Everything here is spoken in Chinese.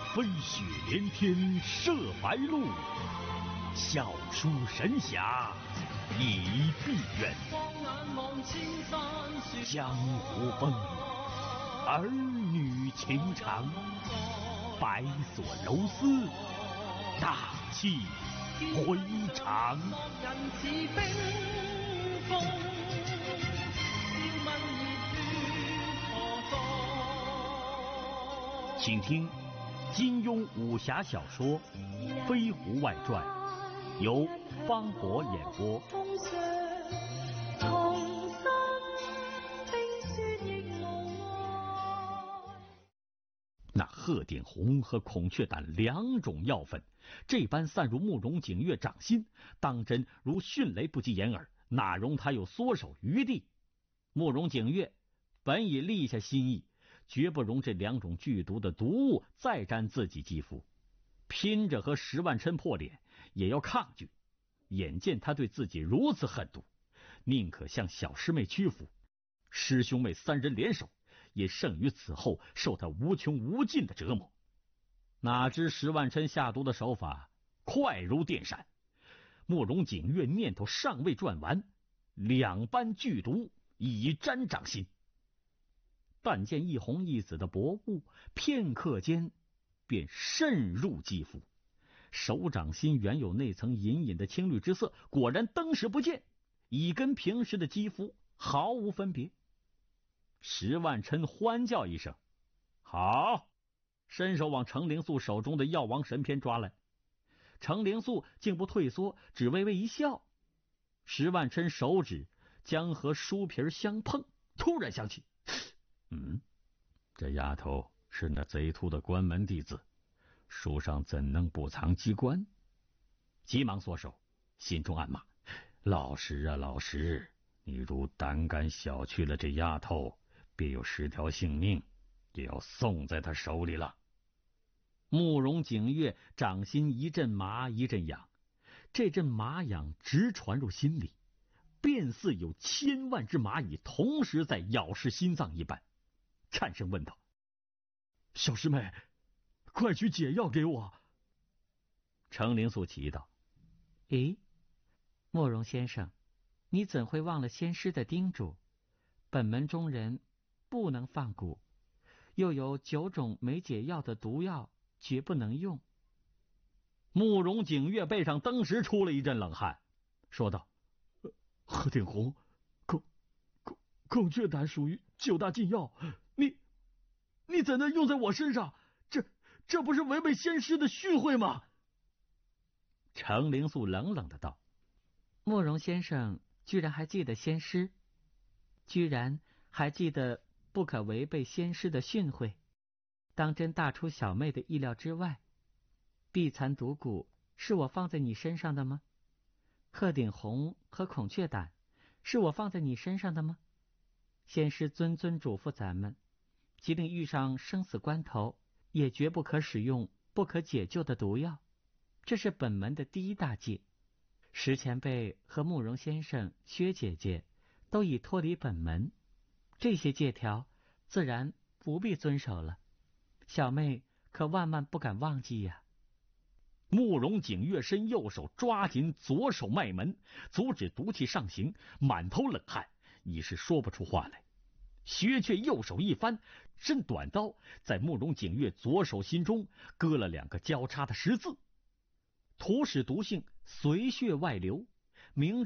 飞雪连天射白鹿，笑书神侠倚碧鸳。江湖风雨，儿女情长，白索柔丝，大气回肠。请听金庸武侠小说《飞狐外传》，由方博演播。那鹤顶红和孔雀胆两种药粉，这般散入慕容景月掌心，当真如迅雷不及掩耳，哪容他有缩手余地？慕容景月本已立下心意，绝不容这两种剧毒的毒物再沾自己肌肤，拼着和石万琛破脸也要抗拒。眼见他对自己如此狠毒，宁可向小师妹屈服，师兄妹三人联手，也胜于此后受他无穷无尽的折磨。哪知石万琛下毒的手法快如电闪，慕容景月念头尚未转完，两般剧毒已沾掌心。但见一红一紫的薄雾片刻间便渗入肌肤，手掌心原有那层隐隐的青绿之色，果然登时不见，已跟平时的肌肤毫无分别。石万琛欢叫一声，好，伸手往程灵素手中的药王神篇抓来。程灵素竟不退缩，只微微一笑。石万琛手指将和书皮相碰，突然想起，这丫头是那贼秃的关门弟子，书上怎能不藏机关？急忙缩手，心中暗骂，老实啊老实，你如胆敢小觑了这丫头，别有10条性命也要送在他手里了。慕容景月掌心一阵麻一阵痒，这阵麻痒直传入心里，便似有千万只蚂蚁同时在咬噬心脏一般，颤声问道，小师妹，快去解药给我。程灵素奇道， 咦，慕容先生，你怎会忘了仙师的叮嘱？本门中人不能放蛊，又有9种没解药的毒药绝不能用。 慕容景月背上登时出了一阵冷汗，说道，鹤顶红、孔雀胆属于9大禁药，你怎能用在我身上？这不是违背仙师的训诲吗？程灵素冷冷的道， 慕容先生居然还记得仙师，居然还记得不可违背仙师的训诲，当真大出小妹的意料之外。碧蚕毒蛊是我放在你身上的吗？鹤顶红和孔雀胆是我放在你身上的吗？仙师谆嘱咐咱们，即令遇上生死关头，也绝不可使用不可解救的毒药，这是本门的第一大戒。石前辈和慕容先生、薛姐姐都已脱离本门，这些戒条自然不必遵守了，小妹可万万不敢忘记呀。 慕容景月伸右手抓紧左手脉门，阻止毒气上行，满头冷汗，已是说不出话来。薛却右手一翻，伸短刀在慕容景月左手心中割了2个交叉的10字，图使毒性随血外流，明